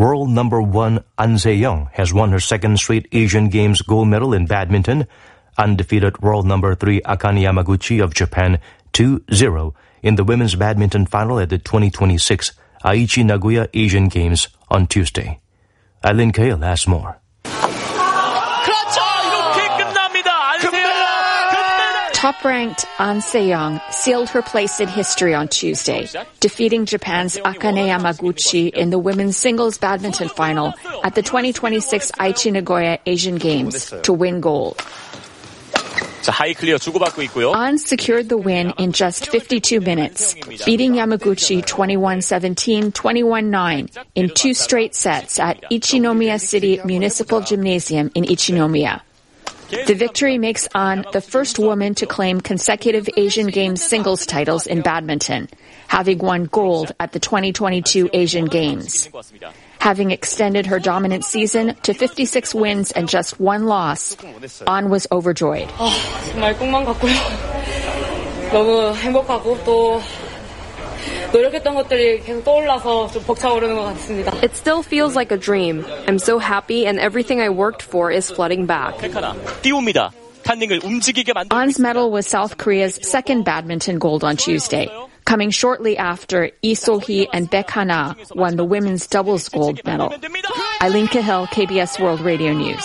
World number 1 An Se-young has won her second straight Asian Games gold medal in badminton. An defeated world number 3 Akane Yamaguchi of Japan 2-0 in the women's badminton final at the 2026 Aichi Nagoya Asian Games on Tuesday. Eileen Kale has more. Top-ranked An Se-young sealed her place in history on Tuesday, defeating Japan's Akane Yamaguchi in the women's singles badminton final at the 2026 Aichi Nagoya Asian Games to win gold. An secured the win in just 52 minutes, beating Yamaguchi 21-17, 21-9 in 2 straight sets at Ichinomiya City Municipal Gymnasium in Ichinomiya. The victory makes An the first woman to claim consecutive Asian Games singles titles in badminton, having won gold at the 2022 Asian Games. Having extended her dominant season to 56 wins and just 1 loss, An was overjoyed. 정말 꿈만 같고요. 너무 행복하고 또 노력했던 것들이 계속 떠올라서 좀 벅차오르는 것 같습니다. It still feels like a dream. I'm so happy and everything I worked for is flooding back. An's medal was South Korea's second badminton gold on Tuesday, coming shortly after Lee So-hee and Baek Hana won the women's doubles gold medal. Eileen Cahill, KBS World Radio News.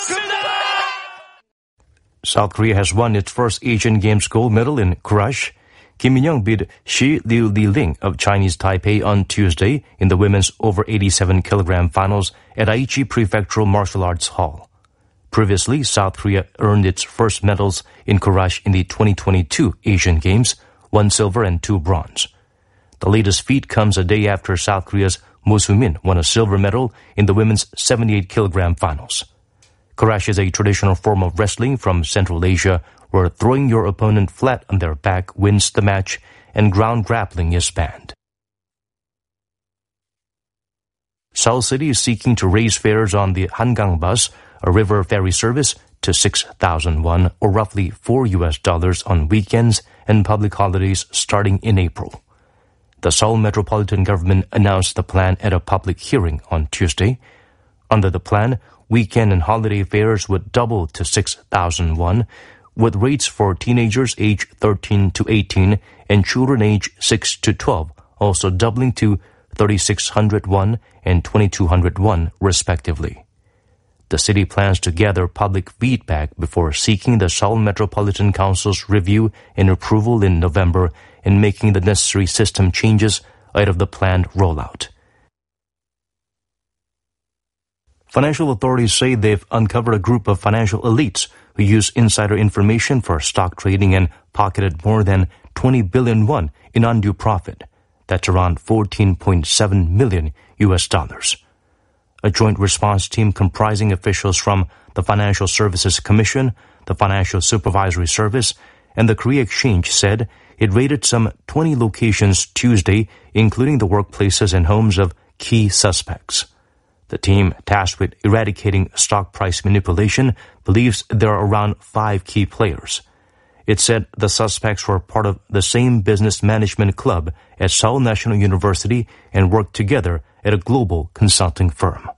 South Korea has won its first Asian Games gold medal in Kurash. Kim Min-young beat Shi Liu-Li-ling of Chinese Taipei on Tuesday in the women's over 87 kilogram finals at Aichi Prefectural Martial Arts Hall. Previously, South Korea earned its first medals in Kurash in the 2022 Asian Games, 1 silver and 2 bronze. The latest feat comes a day after South Korea's Mo Soo-min won a silver medal in the women's 78 kilogram finals. Kurash is a traditional form of wrestling from Central Asia, where throwing your opponent flat on their back wins the match and ground grappling is banned. Seoul City is seeking to raise fares on the Hangang bus, a river ferry service, to 6,000 won, or roughly $4 on weekends and public holidays starting in April. The Seoul Metropolitan Government announced the plan at a public hearing on Tuesday. Under the plan, weekend and holiday fares would double to 6,000 won, with rates for teenagers aged 13 to 18 and children aged 6 to 12 also doubling to 3,600 won and 2,200 won, respectively. The city plans to gather public feedback before seeking the Seoul Metropolitan Council's review and approval in November and making the necessary system changes ahead of the planned rollout. Financial authorities say they've uncovered a group of financial elites who used insider information for stock trading and pocketed more than 20 billion won in undue profit. That's around $14.7 million. A joint response team comprising officials from the Financial Services Commission, the Financial Supervisory Service, and the Korea Exchange said it raided some 20 locations Tuesday, including the workplaces and homes of key suspects. The team, tasked with eradicating stock price manipulation, believes there are around 5 key players. It said the suspects were part of the same business management club at Seoul National University and worked together at a global consulting firm.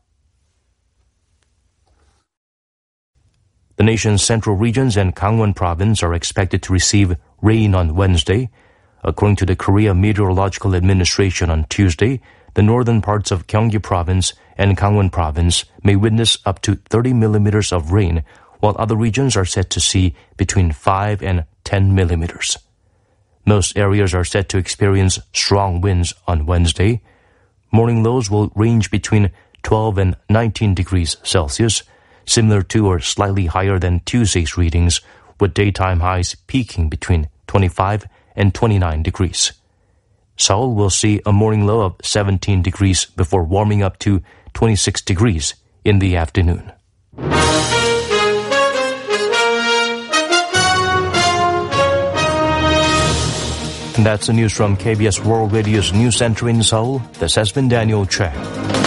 The nation's central regions and Gangwon province are expected to receive rain on Wednesday. According to the Korea Meteorological Administration on Tuesday, the northern parts of Gyeonggi province and Gangwon province may witness up to 30 millimeters of rain, while other regions are set to see between 5 and 10 millimeters. Most areas are set to experience strong winds on Wednesday. Morning lows will range between 12 and 19 degrees Celsius, similar to or slightly higher than Tuesday's readings, with daytime highs peaking between 25 and 29 degrees. Seoul will see a morning low of 17 degrees before warming up to 26 degrees in the afternoon. And that's the news from KBS World Radio's News Center in Seoul. This has been Daniel Chang.